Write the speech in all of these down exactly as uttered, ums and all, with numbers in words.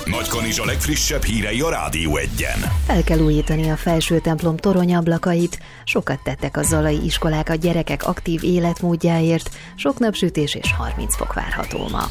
Nagykanizsa legfrissebb hírei a Rádió Egyen. Fel kell újítani a felső templom toronyablakait. Sokat tettek a zalai iskolák a gyerekek aktív életmódjáért. Sok napsütés és harminc fok várható ma.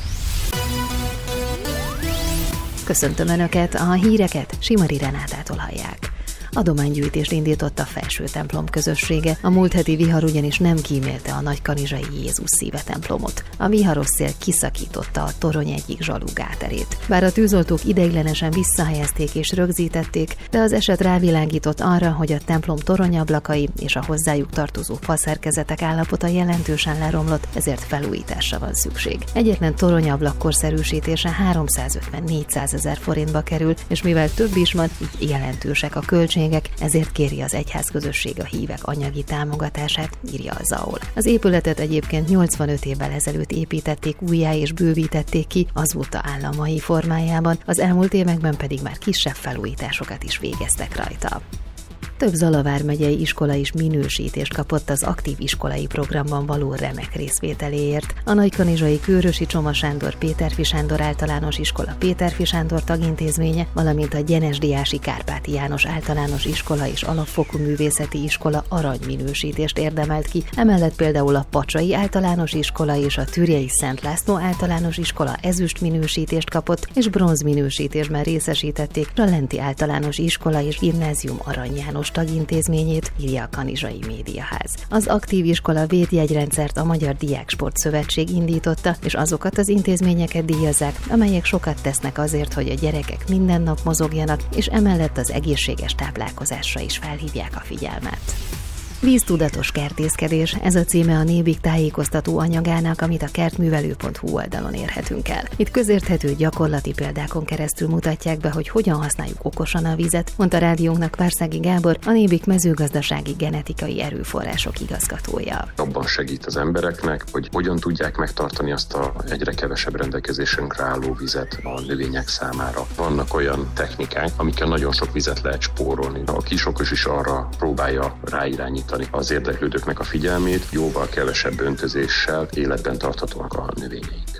Köszöntöm Önöket, a híreket Simari Renátától hallják. Adománygyűjtést indított a felső templom közössége. A múlt heti vihar ugyanis nem kímélte a nagykanizsai Jézus Szíve templomot. A viharos szél kiszakította a torony egyik zsalu gáterét. Bár a tűzoltók ideiglenesen visszahelyezték és rögzítették, de az eset rávilágított arra, hogy a templom toronyablakai és a hozzájuk tartozó faszerkezetek állapota jelentősen leromlott, ezért felújításra van szükség. Egyetlen toronyablak korszerűsítése háromszázötven-négyszázezer forintba kerül, és mivel több is van, így jelentősek a költségek, ezért kéri az egyházközösség a hívek anyagi támogatását, írja a zé á o el. Az épületet egyébként nyolcvanöt évvel ezelőtt építették újjá és bővítették ki, azóta áll a mai formájában, az elmúlt években pedig már kisebb felújításokat is végeztek rajta. Több Zala vármegyei iskola is minősítést kapott az aktív iskolai programban való remek részvételéért. A nagykanizsai Kőrösi Csoma Sándor Péterfi Sándor általános iskola Péterfi Sándor tagintézménye, valamint a Gyenesdiási Kárpáti János általános iskola és alapfokú művészeti iskola aranyminősítést érdemelt ki, emellett például a Pacsai általános iskola és a Türjei Szent László általános iskola ezüst minősítést kapott, és bronz minősítésben részesítették a Lenti általános iskola és gimnázium Arany János tagintézményét, írja a Kanizsai Médiaház. Az aktív iskola védjegyrendszert a Magyar Diáksport Szövetség indította, és azokat az intézményeket díjazzák, amelyek sokat tesznek azért, hogy a gyerekek minden nap mozogjanak, és emellett az egészséges táplálkozásra is felhívják a figyelmet. Víztudatos kertészkedés, ez a címe a Nébik tájékoztató anyagának, amit a kertművelő pont hu oldalon érhetünk el. Itt közérthető gyakorlati példákon keresztül mutatják be, hogy hogyan használjuk okosan a vizet, mondta rádiónknak Várszági Gábor, a Nébik mezőgazdasági genetikai erőforrások igazgatója. Abban segít az embereknek, hogy hogyan tudják megtartani azt a egyre kevesebb rendelkezésünkre álló vizet a növények számára. Vannak olyan technikák, amikkel nagyon sok vizet lehet spórolni. A kisokos is arra próbálja ráirányítani az érdeklődőknek a figyelmét, jóval kevesebb öntözéssel életben tarthatóak a növényeink.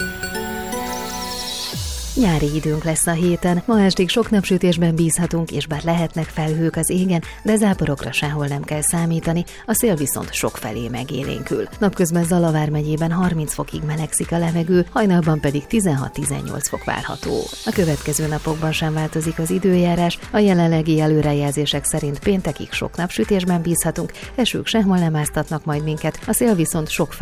Nyári időnk lesz a héten, ma estig sok napsütésben bízhatunk, és bár lehetnek felhők az égen, de záporokra sehol nem kell számítani, a szél viszont sokfelé megélénkül. Napközben Zala vármegyében harminc fokig melegszik a levegő, hajnalban pedig tizenhat-tizennyolc fok várható. A következő napokban sem változik az időjárás, a jelenlegi előrejelzések szerint péntekig sok napsütésben bízhatunk, esők sehol nem áztatnak majd minket, a szél viszont sok